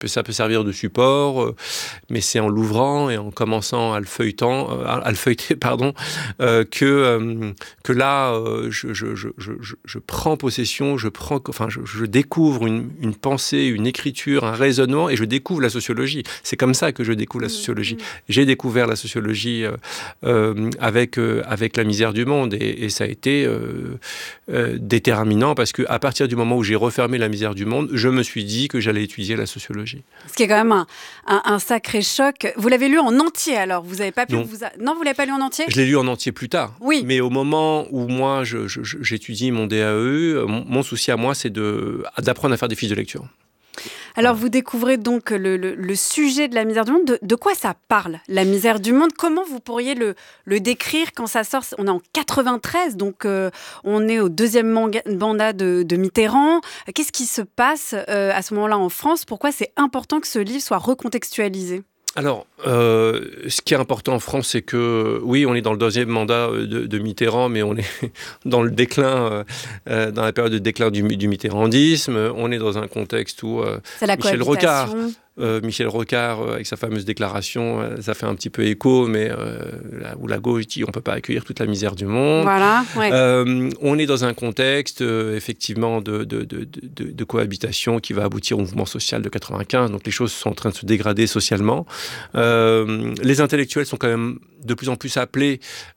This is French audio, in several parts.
Ça peut servir de support, mais c'est en l'ouvrant et en commençant à le feuilleter, que là, je prends possession, je découvre une pensée, une écriture, un raisonnement, et je découvre la sociologie. C'est comme ça que je découvre la sociologie. J'ai découvert la sociologie avec La misère du monde, et ça a été déterminant, parce qu'à partir du moment où j'ai refermé La misère du monde, je me suis dit que j'allais étudier la sociologie. Ce qui est quand même un sacré choc. Vous l'avez lu en entier, alors? Vous n'avez pas pu... Non, vous ne l'avez pas lu en entier? Je l'ai lu en entier plus tard. Oui. Mais au moment où moi, j'étudie mon DAE, mon souci à moi, c'est d'apprendre à faire des fiches de lecture. Alors, vous découvrez donc le sujet de La misère du monde. De quoi ça parle, La misère du monde? Comment vous pourriez le décrire quand ça sort? On est en 93, donc on est au deuxième mandat de Mitterrand. Qu'est-ce qui se passe à ce moment-là en France? Pourquoi c'est important que ce livre soit recontextualisé? Alors, ce qui est important en France, c'est que, oui, on est dans le deuxième mandat de Mitterrand, mais on est dans le déclin, dans la période de déclin du mitterrandisme. On est dans un contexte où Michel Rocard, avec sa fameuse déclaration, ça fait un petit peu écho, mais où la gauche dit on ne peut pas accueillir toute la misère du monde. Voilà, ouais. On est dans un contexte, effectivement, de cohabitation qui va aboutir au mouvement social de 95. Donc les choses sont en train de se dégrader socialement. Les intellectuels sont quand même de plus en plus appelés,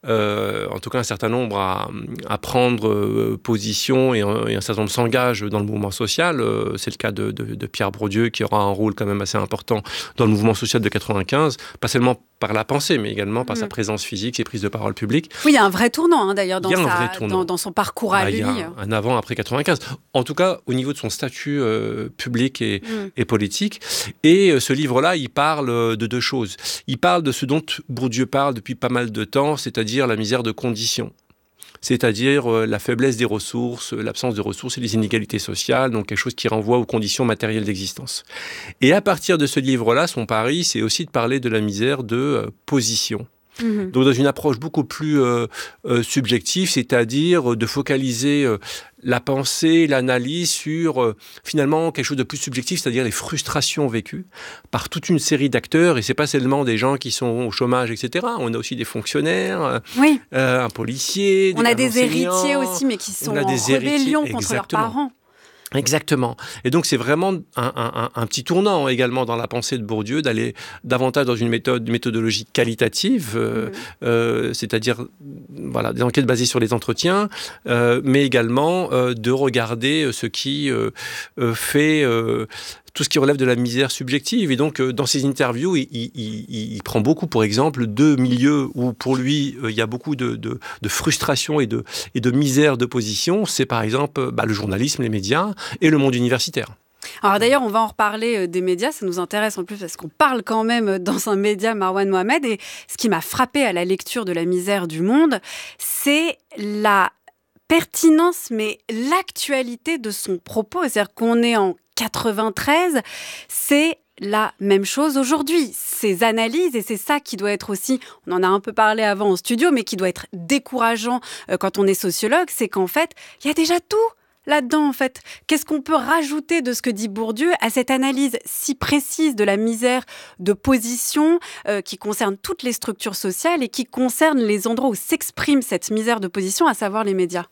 en tout cas un certain nombre, à prendre position, et un certain nombre s'engagent dans le mouvement social. C'est le cas de Pierre Bourdieu, qui aura un rôle quand même assez important dans le mouvement social de 95, pas seulement par la pensée, mais également par sa présence physique, ses prises de parole publiques. Oui, il y a un vrai tournant, d'ailleurs, dans son parcours à lui. Il y a un avant, après 95. En tout cas, au niveau de son statut public et politique. Et ce livre-là, il parle de deux choses. Il parle de ce dont Bourdieu parle depuis pas mal de temps, c'est-à-dire la misère de conditions. C'est-à-dire la faiblesse des ressources, l'absence de ressources et les inégalités sociales, donc quelque chose qui renvoie aux conditions matérielles d'existence. Et à partir de ce livre-là, son pari, c'est aussi de parler de la misère de position. Donc dans une approche beaucoup plus subjective, c'est-à-dire de focaliser la pensée, l'analyse sur finalement quelque chose de plus subjectif, c'est-à-dire les frustrations vécues par toute une série d'acteurs, et c'est pas seulement des gens qui sont au chômage, etc. On a aussi des fonctionnaires, un policier, on a des héritiers aussi, mais qui sont en rébellion contre leurs parents. Exactement. Et donc, c'est vraiment un petit tournant également dans la pensée de Bourdieu, d'aller davantage dans une méthodologie qualitative, c'est-à-dire des enquêtes basées sur les entretiens, mais également de regarder ce qui fait... tout ce qui relève de la misère subjective. Et donc, dans ses interviews, il prend beaucoup, pour exemple, deux milieux où, pour lui, il y a beaucoup de frustration et de misère de position. C'est, par exemple, le journalisme, les médias et le monde universitaire. Alors d'ailleurs, on va en reparler des médias, ça nous intéresse en plus parce qu'on parle quand même dans un média, Marwan Mohamed, et ce qui m'a frappé à la lecture de La misère du monde, c'est la pertinence, mais l'actualité de son propos. C'est-à-dire qu'on est en 93, c'est la même chose aujourd'hui. Ces analyses, et c'est ça qui doit être aussi, on en a un peu parlé avant en studio, mais qui doit être décourageant quand on est sociologue, c'est qu'en fait, il y a déjà tout là-dedans, en fait. Qu'est-ce qu'on peut rajouter de ce que dit Bourdieu à cette analyse si précise de la misère de position qui concerne toutes les structures sociales et qui concerne les endroits où s'exprime cette misère de position, à savoir les médias?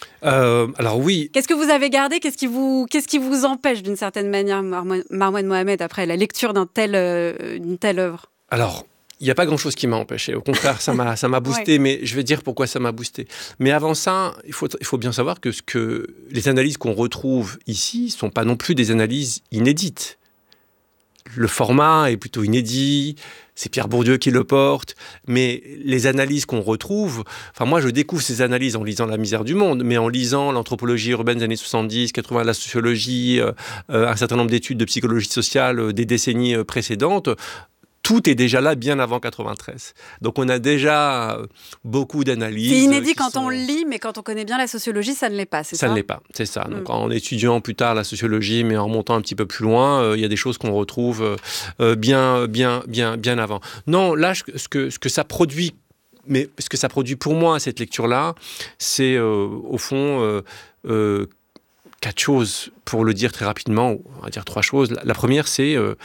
Alors oui. Qu'est-ce que vous avez gardé? Qu'est-ce qui vous empêche d'une certaine manière, Marwan Mohamed, après la lecture d'une telle œuvre? Alors, il n'y a pas grand-chose qui m'a empêché. Au contraire, ça m'a boosté, ouais. Mais je vais dire pourquoi ça m'a boosté. Mais avant ça, il faut bien savoir que les analyses qu'on retrouve ici ne sont pas non plus des analyses inédites. Le format est plutôt inédit, c'est Pierre Bourdieu qui le porte, mais les analyses qu'on retrouve, moi je découvre ces analyses en lisant La misère du monde, mais en lisant l'anthropologie urbaine des années 70, 80, la sociologie, un certain nombre d'études de psychologie sociale des décennies précédentes, tout est déjà là bien avant 93. Donc on a déjà beaucoup d'analyses. C'est inédit quand on lit, mais quand on connaît bien la sociologie, ça ne l'est pas, c'est ça? Ça ne l'est pas, c'est ça. Donc en étudiant plus tard la sociologie, mais en montant un petit peu plus loin, il y a des choses qu'on retrouve bien avant. Non, là, ce que ça produit, mais ce que ça produit pour moi, cette lecture-là, c'est au fond... 4 choses, pour le dire très rapidement, on va dire 3 choses. La première, c'est